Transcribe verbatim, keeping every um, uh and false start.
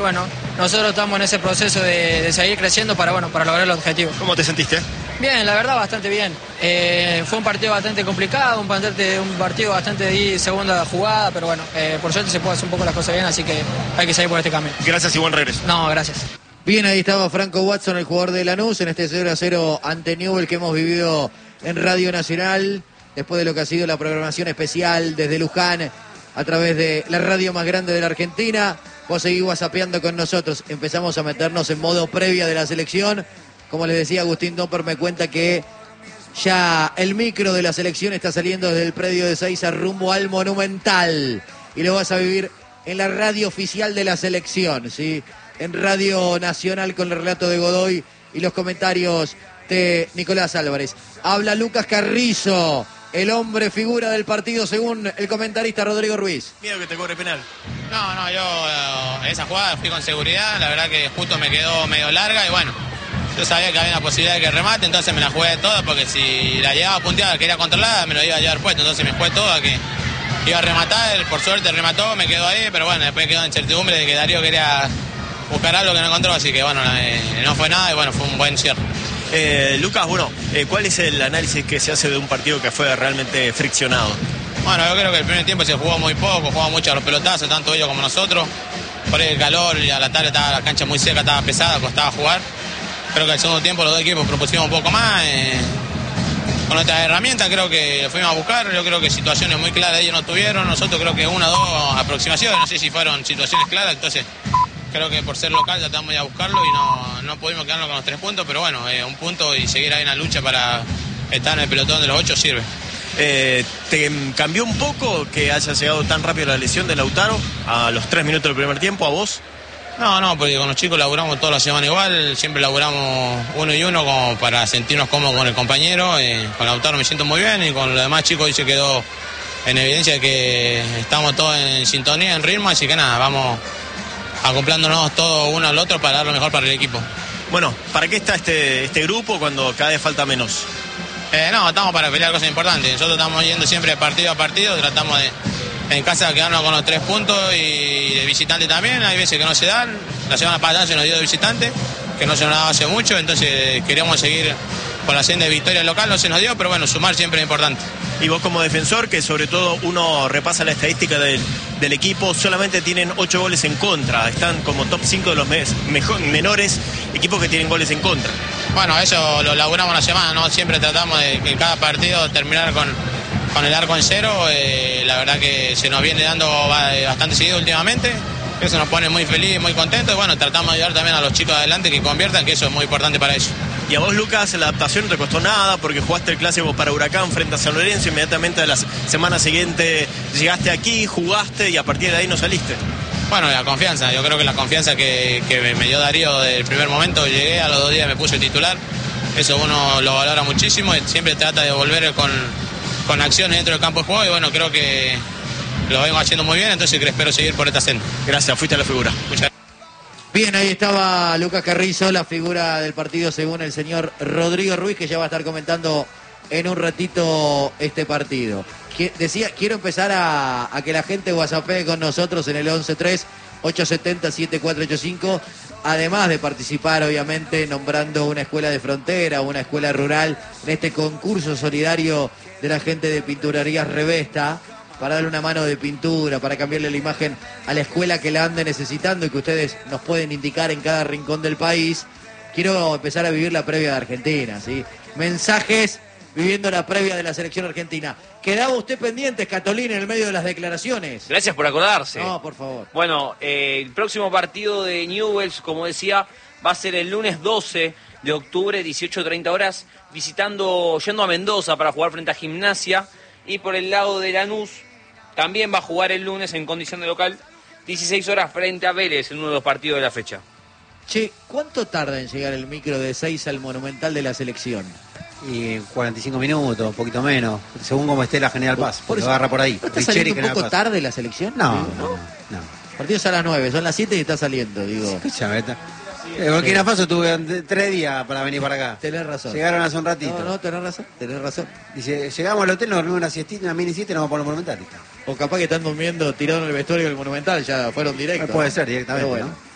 Bueno, nosotros estamos en ese proceso de, de seguir creciendo para, bueno, para lograr el objetivo. ¿Cómo te sentiste? Bien, la verdad bastante bien. Eh, fue un partido bastante complicado, un, partido, un partido bastante de segunda jugada, pero bueno, eh, por suerte se puede hacer un poco las cosas bien, así que hay que seguir por este camino. Gracias y buen regreso. No, gracias. Bien, ahí estaba Franco Watson, el jugador de Lanús, en este cero a cero ante Newell's que hemos vivido en Radio Nacional, después de lo que ha sido la programación especial desde Luján, a través de la radio más grande de la Argentina. Vos seguís whatsappeando con nosotros. Empezamos a meternos en modo previa de la selección. Como les decía, Agustín Domper me cuenta que ya el micro de la selección está saliendo desde el predio de Seiza rumbo al Monumental. Y lo vas a vivir en la radio oficial de la selección, ¿sí? En Radio Nacional con el relato de Godoy y los comentarios de Nicolás Álvarez. Habla Lucas Carrizo, el hombre figura del partido según el comentarista Rodrigo Ruiz. Miedo que te cobre penal. No, no, yo eh, esa jugada fui con seguridad, la verdad que justo me quedó medio larga y bueno, yo sabía que había una posibilidad de que remate, entonces me la jugué toda porque si la llevaba punteada, quería controlada, me lo iba a llevar puesto, entonces me jugué toda que iba a rematar, por suerte remató, me quedó ahí, pero bueno, después quedó en incertidumbre de que Darío quería buscar algo que no encontró, así que bueno, eh, no fue nada y bueno, fue un buen cierre. Eh, Lucas, bueno, eh, ¿cuál es el análisis que se hace de un partido que fue realmente friccionado? Bueno, yo creo que el primer tiempo se jugó muy poco, jugaba mucho a los pelotazos, tanto ellos como nosotros. Por el calor y a la tarde estaba la cancha muy seca, estaba pesada, costaba jugar. Creo que el segundo tiempo los dos equipos propusieron un poco más. Eh, con otras herramientas creo que fuimos a buscar, yo creo que situaciones muy claras ellos no tuvieron, nosotros creo que una o dos aproximaciones, no sé si fueron situaciones claras, entonces creo que por ser local tratamos de ir a buscarlo y no, no pudimos quedarnos con los tres puntos, pero bueno, eh, un punto y seguir ahí en la lucha para estar en el pelotón de los ocho sirve. Eh, ¿Te cambió un poco que haya llegado tan rápido la lesión de Lautaro a los tres minutos del primer tiempo, a vos? No, no, porque con los chicos laburamos toda la semana igual, siempre laburamos uno y uno como para sentirnos cómodos con el compañero, eh, con Lautaro me siento muy bien y con los demás chicos hoy se quedó en evidencia que estamos todos en sintonía, en ritmo, así que nada, vamos acoplándonos todos uno al otro para dar lo mejor para el equipo. Bueno, ¿para qué está este, este grupo cuando cada vez falta menos? Eh, no, estamos para pelear cosas importantes. Nosotros estamos yendo siempre partido a partido, tratamos de en casa quedarnos con los tres puntos y de visitante también. Hay veces que no se dan. La semana pasada se nos dio de visitante, que no se nos daba hace mucho, entonces queríamos seguir con la senda de victoria local, no se nos dio, pero bueno, sumar siempre es importante. Y vos como defensor, que sobre todo uno repasa la estadística del, del equipo, solamente tienen ocho goles en contra, están como top cinco de los mes, mejor, menores equipos que tienen goles en contra. Bueno, eso lo laburamos la semana, ¿no? Siempre tratamos de que en cada partido terminar con, con el arco en cero, eh, la verdad que se nos viene dando bastante seguido últimamente, eso nos pone muy feliz, muy contentos, y bueno, tratamos de ayudar también a los chicos adelante que conviertan, que eso es muy importante para ellos. Y a vos, Lucas, la adaptación no te costó nada porque jugaste el clásico para Huracán frente a San Lorenzo, inmediatamente a la semana siguiente llegaste aquí, jugaste y a partir de ahí no saliste. Bueno, la confianza, yo creo que la confianza que, que me dio Darío del primer momento, llegué, a los dos días me puse titular, eso uno lo valora muchísimo y siempre trata de volver con, con acciones dentro del campo de juego y bueno, creo que lo vengo haciendo muy bien, entonces espero seguir por esta senda. Gracias, fuiste a la figura. Muchas gracias. Bien, ahí estaba Lucas Carrizo, la figura del partido según el señor Rodrigo Ruiz, que ya va a estar comentando en un ratito este partido. Decía, quiero empezar a, a que la gente whatsappee con nosotros en el once tres ocho siete cero siete cuatro ocho cinco, además de participar obviamente nombrando una escuela de frontera, una escuela rural en este concurso solidario de la gente de Pinturerías Revesta, para darle una mano de pintura, para cambiarle la imagen a la escuela que la ande necesitando y que ustedes nos pueden indicar en cada rincón del país. Quiero empezar a vivir la previa de Argentina, ¿sí? Mensajes viviendo la previa de la selección argentina. ¿Quedaba usted pendiente, Catolín, en el medio de las declaraciones? Gracias por acordarse. No, por favor. Bueno, eh, el próximo partido de Newell's, como decía, va a ser el lunes doce de octubre, dieciocho treinta horas, visitando, yendo a Mendoza para jugar frente a Gimnasia. Y por el lado de Lanús, también va a jugar el lunes en condición de local, dieciséis horas frente a Vélez, en uno de los partidos de la fecha. Che, ¿cuánto tarda en llegar el micro de seis al Monumental de la selección? Y cuarenta y cinco minutos, un poquito menos, según como esté la General Paz, Por porque eso, agarra por ahí. ¿no está Richeri, saliendo un poco Paz. tarde la selección? No, Digo, no, no. no. El partido es a las nueve, son las siete y está saliendo, digo. Escúchame, está- Eh, Burkina Faso tuve tres días para venir para acá. Tenés razón. Llegaron hace un ratito. No, no, tenés razón, tenés razón. Dice, llegamos al hotel, nos dormimos una siestita, una mini siesta y nos vamos por los monumentales. O capaz que están durmiendo tirados en el vestuario del Monumental, ya fueron directos. Puede ser directamente, Pero bueno. ¿no?